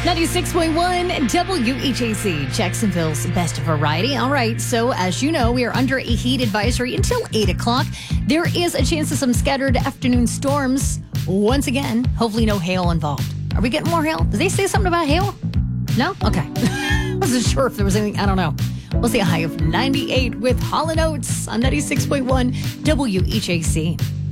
96.1 WHAC, Jacksonville's best variety. All right, so as you know, we are under a heat advisory until 8 o'clock. There is a chance of some scattered afternoon storms. Once again, hopefully no hail involved. Are we getting more hail? Did they say something about hail? No? Okay. I wasn't sure if there was anything. I don't know. We'll see a high of 98 with Hall & Oates on 96.1 WHAC.